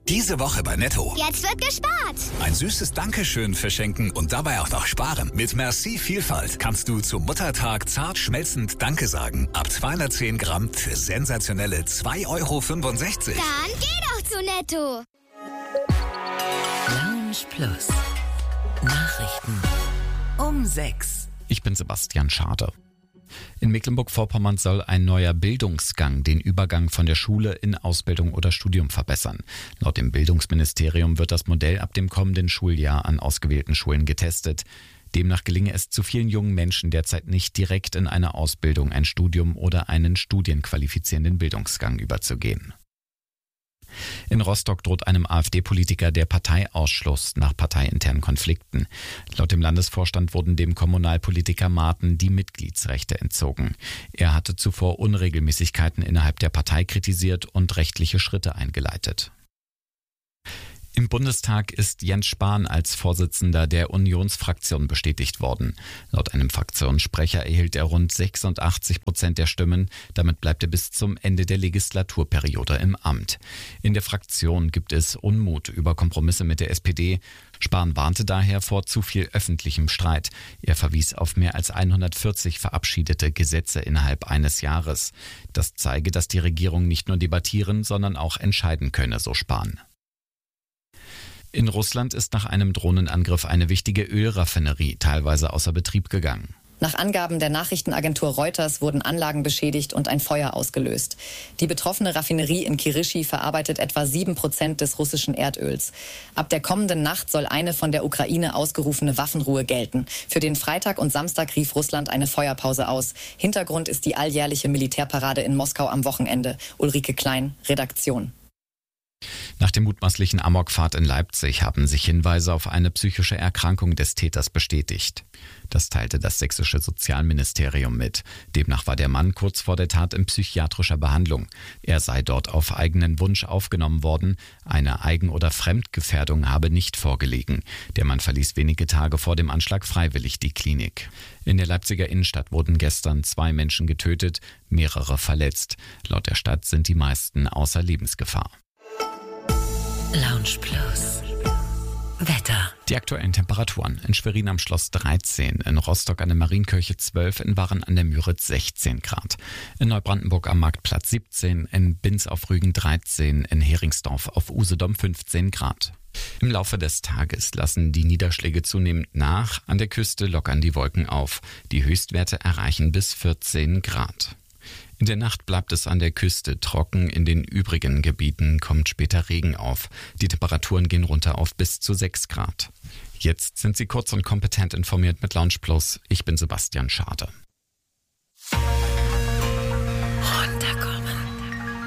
Diese Woche bei Netto. Jetzt wird gespart. Ein süßes Dankeschön verschenken und dabei auch noch sparen. Mit Merci Vielfalt kannst du zum Muttertag zart schmelzend Danke sagen. Ab 210 Gramm für sensationelle 2,65 €. Dann geh doch zu Netto. Lounge Plus. Nachrichten um 6. Ich bin Sebastian Schade. In Mecklenburg-Vorpommern soll ein neuer Bildungsgang den Übergang von der Schule in Ausbildung oder Studium verbessern. Laut dem Bildungsministerium wird das Modell ab dem kommenden Schuljahr an ausgewählten Schulen getestet. Demnach gelinge es zu vielen jungen Menschen derzeit nicht direkt in eine Ausbildung, ein Studium oder einen studienqualifizierenden Bildungsgang überzugehen. In Rostock droht einem AfD-Politiker der Parteiausschluss nach parteiinternen Konflikten. Laut dem Landesvorstand wurden dem Kommunalpolitiker Marten die Mitgliedsrechte entzogen. Er hatte zuvor Unregelmäßigkeiten innerhalb der Partei kritisiert und rechtliche Schritte eingeleitet. Im Bundestag ist Jens Spahn als Vorsitzender der Unionsfraktion bestätigt worden. Laut einem Fraktionssprecher erhielt er rund 86% der Stimmen. Damit bleibt er bis zum Ende der Legislaturperiode im Amt. In der Fraktion gibt es Unmut über Kompromisse mit der SPD. Spahn warnte daher vor zu viel öffentlichem Streit. Er verwies auf mehr als 140 verabschiedete Gesetze innerhalb eines Jahres. Das zeige, dass die Regierung nicht nur debattieren, sondern auch entscheiden könne, so Spahn. In Russland ist nach einem Drohnenangriff eine wichtige Ölraffinerie teilweise außer Betrieb gegangen. Nach Angaben der Nachrichtenagentur Reuters wurden Anlagen beschädigt und ein Feuer ausgelöst. Die betroffene Raffinerie in Kirishi verarbeitet etwa 7% des russischen Erdöls. Ab der kommenden Nacht soll eine von der Ukraine ausgerufene Waffenruhe gelten. Für den Freitag und Samstag rief Russland eine Feuerpause aus. Hintergrund ist die alljährliche Militärparade in Moskau am Wochenende. Ulrike Klein, Redaktion. Nach dem mutmaßlichen Amokfahrt in Leipzig haben sich Hinweise auf eine psychische Erkrankung des Täters bestätigt. Das teilte das sächsische Sozialministerium mit. Demnach war der Mann kurz vor der Tat in psychiatrischer Behandlung. Er sei dort auf eigenen Wunsch aufgenommen worden. Eine Eigen- oder Fremdgefährdung habe nicht vorgelegen. Der Mann verließ wenige Tage vor dem Anschlag freiwillig die Klinik. In der Leipziger Innenstadt wurden gestern 2 Menschen getötet, mehrere verletzt. Laut der Stadt sind die meisten außer Lebensgefahr. Lounge Plus. Wetter. Die aktuellen Temperaturen: in Schwerin am Schloss 13, in Rostock an der Marienkirche 12, in Waren an der Müritz 16 Grad, in Neubrandenburg am Marktplatz 17, in Binz auf Rügen 13, in Heringsdorf auf Usedom 15 Grad. Im Laufe des Tages lassen die Niederschläge zunehmend nach, an der Küste lockern die Wolken auf. Die Höchstwerte erreichen bis 14 Grad. In der Nacht bleibt es an der Küste trocken, in den übrigen Gebieten kommt später Regen auf. Die Temperaturen gehen runter auf bis zu 6 Grad. Jetzt sind Sie kurz und kompetent informiert mit Lounge Plus. Ich bin Sebastian Schade.